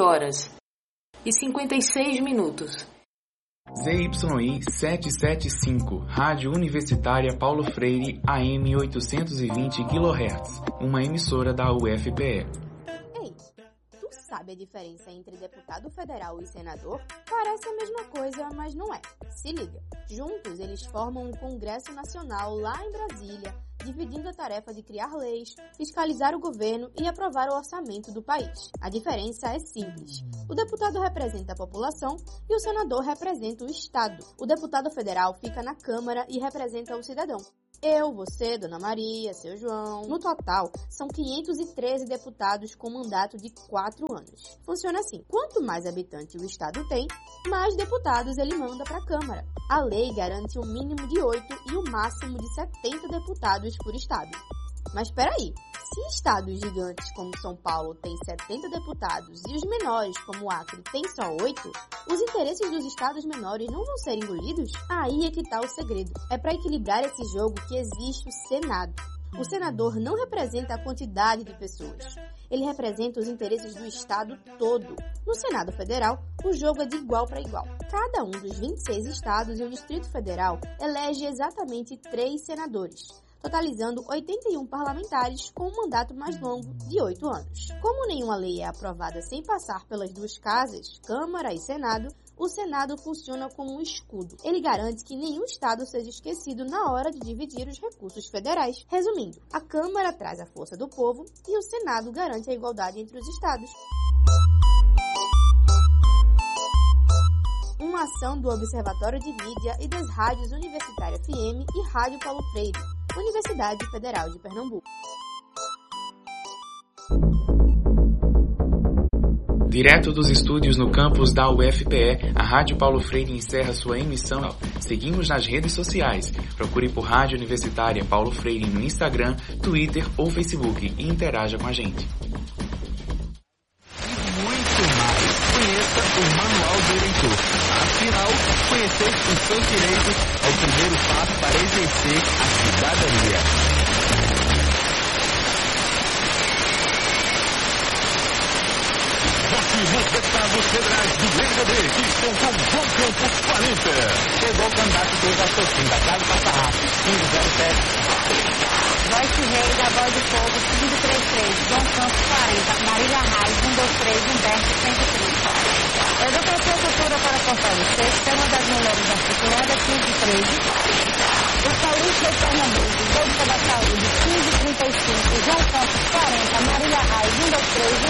horas e 56 minutos. ZYI 775, Rádio Universitária Paulo Freire, AM 820 kHz, uma emissora da UFPE. Ei, tu sabe a diferença entre deputado federal e senador? Parece a mesma coisa, mas não é. Se liga, juntos eles formam um Congresso Nacional lá em Brasília, dividindo a tarefa de criar leis, fiscalizar o governo e aprovar o orçamento do país. A diferença é simples. O deputado representa a população e o senador representa o Estado. O deputado federal fica na Câmara e representa o cidadão. Eu, você, Dona Maria, seu João... No total, são 513 deputados com mandato de 4 anos. Funciona assim. Quanto mais habitante o Estado tem, mais deputados ele manda para a Câmara. A lei garante um mínimo de 8 e o máximo de 70 deputados por Estado. Mas espera aí, se estados gigantes como São Paulo têm 70 deputados e os menores como o Acre têm só 8, os interesses dos estados menores não vão ser engolidos? Aí é que está o segredo. É para equilibrar esse jogo que existe o Senado. O senador não representa a quantidade de pessoas. Ele representa os interesses do Estado todo. No Senado Federal, o jogo é de igual para igual. Cada um dos 26 estados e o Distrito Federal elege exatamente 3 senadores, totalizando 81 parlamentares com um mandato mais longo de 8 anos. Como nenhuma lei é aprovada sem passar pelas duas casas, Câmara e Senado, o Senado funciona como um escudo. Ele garante que nenhum estado seja esquecido na hora de dividir os recursos federais. Resumindo, a Câmara traz a força do povo e o Senado garante a igualdade entre os estados. Uma ação do Observatório de Mídia e das rádios Universitária FM e Rádio Paulo Freire, Universidade Federal de Pernambuco. Direto dos estúdios no campus da UFPE, a Rádio Paulo Freire encerra sua emissão. Seguimos nas redes sociais. Procure por Rádio Universitária Paulo Freire no Instagram, Twitter ou Facebook e interaja com a gente. E muito mais. Conheça o Manual do Eleitor. Afinal, conhecer os seus direitos é o primeiro passo para exercer a cidadania. Nos deputados federais do MDB, que estão com João Campos 40. Chegou o candidato do Associação da Casa Passarrato, 507. Joyce Reis, da Voz do Povo, 533. João Campos 40. Marília Reis, 123. Humberto, 130. Educação e Cultura para fortalecer, Sistema das Mulheres Articulada, 513. O Paulista de Pernambuco, Bolsa da Saúde, 1535. João Campos 40. Marília Reis, 123.